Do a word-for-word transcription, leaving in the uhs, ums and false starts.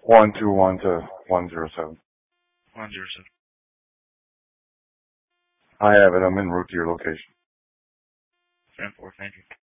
one two one to one zero seven. One zero seven. I have it. I'm en route to your location. Ten four. Thank you.